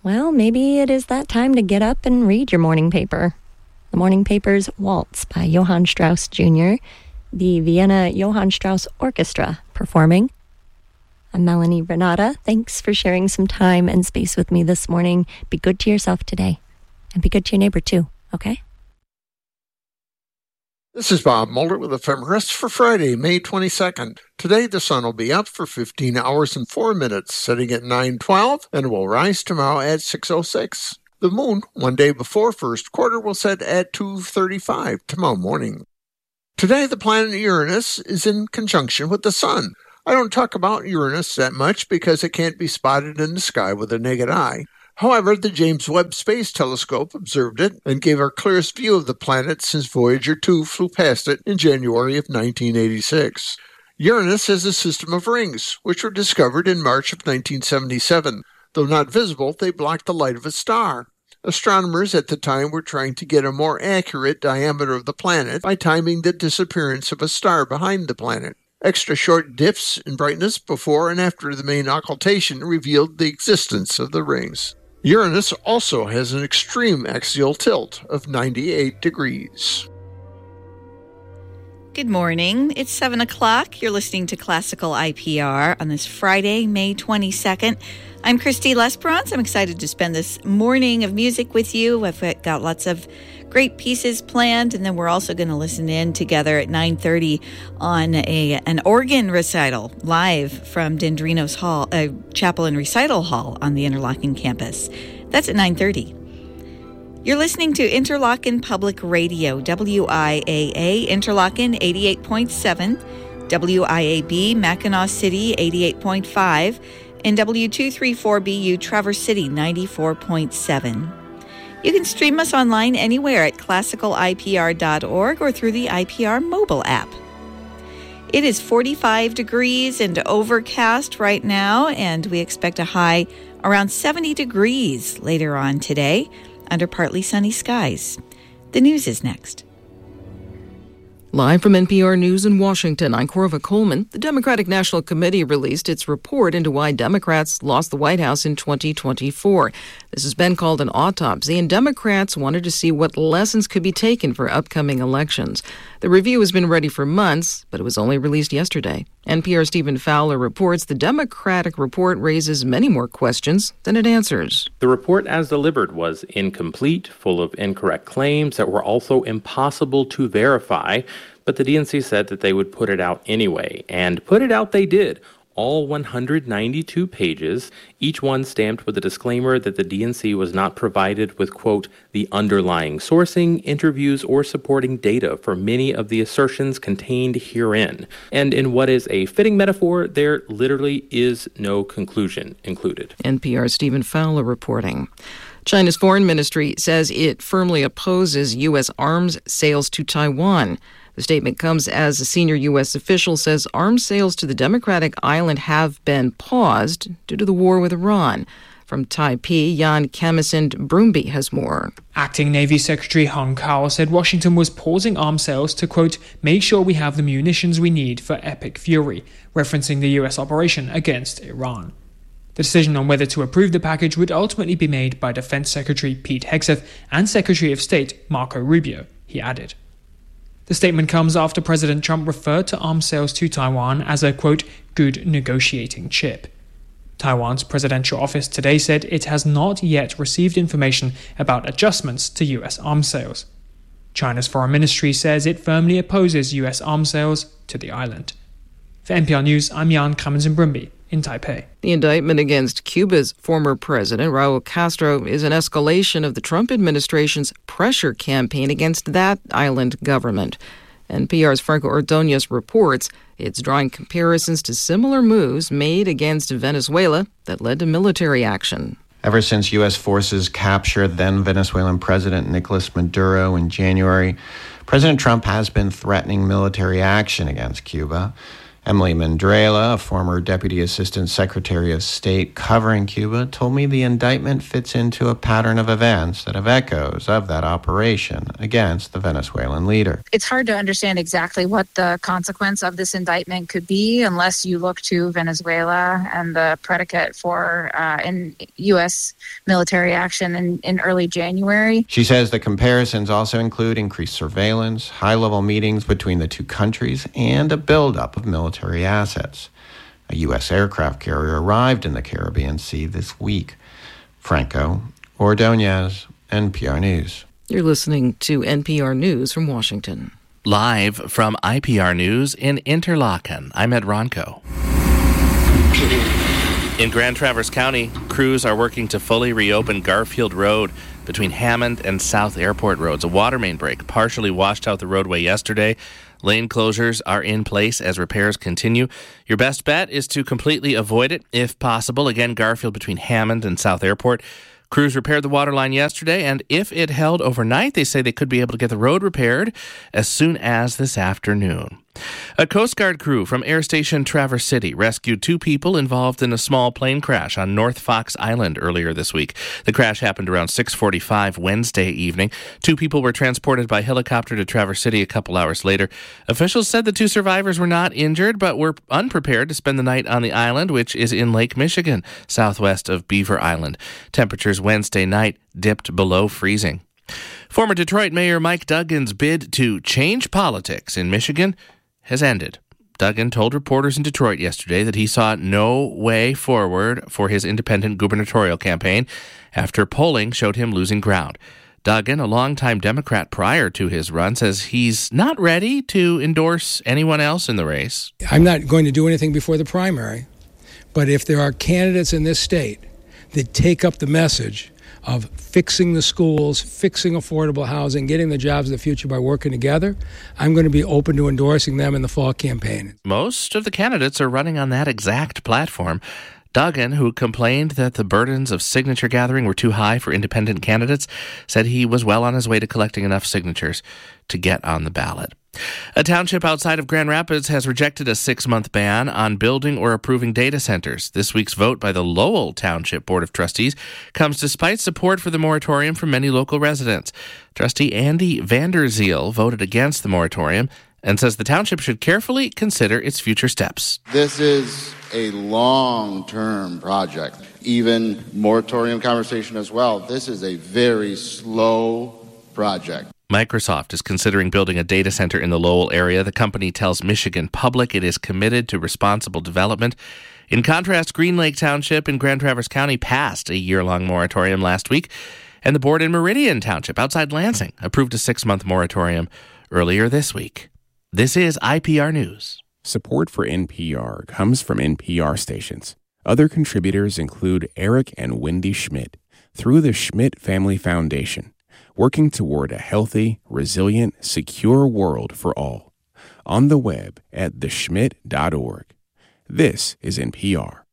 Well, maybe it is that time to get up and read your morning paper. The morning paper's Waltz by Johann Strauss Jr., the Vienna Johann Strauss Orchestra performing. I'm Melanie Renata. Thanks for sharing some time and space with me this morning. Be good to yourself today, and be good to your neighbor too, okay? This is Bob Mulder with Ephemeris for Friday, May 22nd. Today the sun will be up for 15 hours and 4 minutes, setting at 9:12, and will rise tomorrow at 6:06. The moon, one day before first quarter, will set at 2:35 tomorrow morning. Today the planet Uranus is in conjunction with the sun. I don't talk about Uranus that much because it can't be spotted in the sky with the naked eye. However, the James Webb Space Telescope observed it and gave our clearest view of the planet since Voyager 2 flew past it in January of 1986. Uranus has a system of rings, which were discovered in March of 1977. Though not visible, they block the light of a star. Astronomers at the time were trying to get a more accurate diameter of the planet by timing the disappearance of a star behind the planet. Extra short dips in brightness before and after the main occultation revealed the existence of the rings. Uranus also has an extreme axial tilt of 98 degrees. Good morning. It's 7 o'clock. You're listening to Classical IPR on this Friday, May 22nd. I'm Christy Lesperance. I'm excited to spend this morning of music with you. I've got lots of great pieces planned, and then we're also going to listen in together at 9:30 on an organ recital live from Dendrinos Hall, Chapel and Recital Hall on the Interlochen campus. That's at 9:30. You're listening to Interlochen Public Radio, WIAA, Interlochen 88.7, WIAB, Mackinac City 88.5, and W234BU, Traverse City 94.7. You can stream us online anywhere at classicalipr.org or through the IPR mobile app. It is 45 degrees and overcast right now, and we expect a high around 70 degrees later on today under partly sunny skies. The news is next. Live from NPR News in Washington, I'm Corva Coleman. The Democratic National Committee released its report into why Democrats lost the White House in 2024. This has been called an autopsy, and Democrats wanted to see what lessons could be taken for upcoming elections. The review has been ready for months, but it was only released yesterday. NPR's Stephen Fowler reports the Democratic report raises many more questions than it answers. The report as delivered was incomplete, full of incorrect claims that were also impossible to verify, but the DNC said that they would put it out anyway, and put it out they did. All 192 pages, each one stamped with a disclaimer that the DNC was not provided with, quote, the underlying sourcing, interviews, or supporting data for many of the assertions contained herein. And in what is a fitting metaphor, there literally is no conclusion included. NPR's Stephen Fowler reporting. China's foreign ministry says it firmly opposes U.S. arms sales to Taiwan. The statement comes as a senior U.S. official says arms sales to the democratic island have been paused due to the war with Iran. From Taipei, Jan Kamesend-Brumby has more. Acting Navy Secretary Hung Kao said Washington was pausing arms sales to, quote, make sure we have the munitions we need for epic fury, referencing the U.S. operation against Iran. The decision on whether to approve the package would ultimately be made by Defense Secretary Pete Hegseth and Secretary of State Marco Rubio, he added. The statement comes after President Trump referred to arms sales to Taiwan as a, quote, good negotiating chip. Taiwan's presidential office today said it has not yet received information about adjustments to U.S. arms sales. China's foreign ministry says it firmly opposes U.S. arms sales to the island. For NPR News, I'm Jan Kamesend-Brumby in Taipei. The indictment against Cuba's former president, Raul Castro, is an escalation of the Trump administration's pressure campaign against that island government. NPR's Franco Ordonez reports it's drawing comparisons to similar moves made against Venezuela that led to military action. Ever since U.S. forces captured then Venezuelan President Nicolas Maduro in January, President Trump has been threatening military action against Cuba. Emily Mandrela, a former Deputy Assistant Secretary of State covering Cuba, told me the indictment fits into a pattern of events that have echoes of that operation against the Venezuelan leader. It's hard to understand exactly what the consequence of this indictment could be unless you look to Venezuela and the predicate for in U.S. military action in early January. She says the comparisons also include increased surveillance, high-level meetings between the two countries, and a buildup of military assets. A U.S. aircraft carrier arrived in the Caribbean Sea this week. Franco Ordonez, NPR News. You're listening to NPR News from Washington. Live from IPR News in Interlaken, I'm Ed Ronco. In Grand Traverse County, crews are working to fully reopen Garfield Road between Hammond and South Airport Roads. A water main break partially washed out the roadway yesterday. Lane closures are in place as repairs continue. Your best bet is to completely avoid it if possible. Again, Garfield between Hammond and South Airport. Crews repaired the water line yesterday, and if it held overnight, they say they could be able to get the road repaired as soon as this afternoon. A Coast Guard crew from Air Station Traverse City rescued 2 people involved in a small plane crash on North Fox Island earlier this week. The crash happened around 6:45 Wednesday evening. 2 people were transported by helicopter to Traverse City a couple hours later. Officials said the 2 survivors were not injured, but were unprepared to spend the night on the island, which is in Lake Michigan, southwest of Beaver Island. Temperatures Wednesday night dipped below freezing. Former Detroit Mayor Mike Duggan's bid to change politics in Michigan has ended. Duggan told reporters in Detroit yesterday that he saw no way forward for his independent gubernatorial campaign after polling showed him losing ground. Duggan, a longtime Democrat prior to his run, says he's not ready to endorse anyone else in the race. I'm not going to do anything before the primary, but if there are candidates in this state that take up the message of fixing the schools, fixing affordable housing, getting the jobs of the future by working together, I'm going to be open to endorsing them in the fall campaign. Most of the candidates are running on that exact platform. Duggan, who complained that the burdens of signature gathering were too high for independent candidates, said he was well on his way to collecting enough signatures to get on the ballot. A township outside of Grand Rapids has rejected a 6-month ban on building or approving data centers. This week's vote by the Lowell Township Board of Trustees comes despite support for the moratorium from many local residents. Trustee Andy Vanderzeel voted against the moratorium and says the township should carefully consider its future steps. This is a long-term project. Even moratorium conversation as well. This is a very slow project. Microsoft is considering building a data center in the Lowell area. The company tells Michigan Public it is committed to responsible development. In contrast, Green Lake Township in Grand Traverse County passed a year-long moratorium last week, and the board in Meridian Township outside Lansing approved a 6-month moratorium earlier this week. This is IPR News. Support for NPR comes from NPR stations. Other contributors include Eric and Wendy Schmidt through the Schmidt Family Foundation, working toward a healthy, resilient, secure world for all. On the web at theschmidt.org. This is NPR.